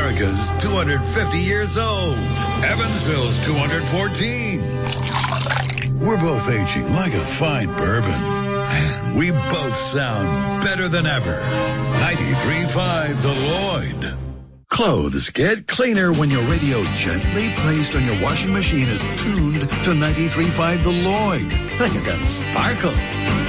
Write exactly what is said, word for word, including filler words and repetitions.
America's two hundred fifty years old. Evansville's two hundred fourteen. We're both aging like a fine bourbon. And we both sound better than ever. ninety-three point five The Lloyd. Clothes get cleaner when your radio gently placed on your washing machine is tuned to ninety-three point five The Lloyd. Look at that sparkle.